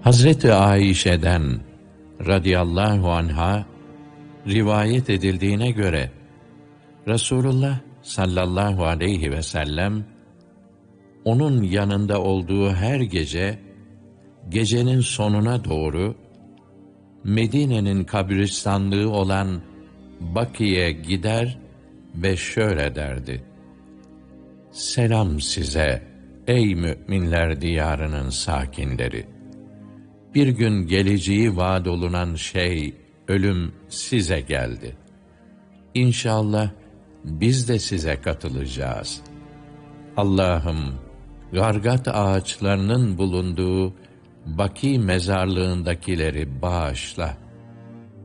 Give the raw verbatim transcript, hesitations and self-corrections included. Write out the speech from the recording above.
Hazreti Ayşe'den radıyallahu anha rivayet edildiğine göre Resulullah sallallahu aleyhi ve sellem onun yanında olduğu her gece gecenin sonuna doğru Medine'nin kabristanlığı olan Baki'ye gider ve şöyle derdi: Selam size ey müminler diyarının sakinleri. Bir gün geleceği vaad olunan şey, ölüm size geldi. İnşallah biz de size katılacağız. Allah'ım, gargat ağaçlarının bulunduğu Baki mezarlığındakileri bağışla.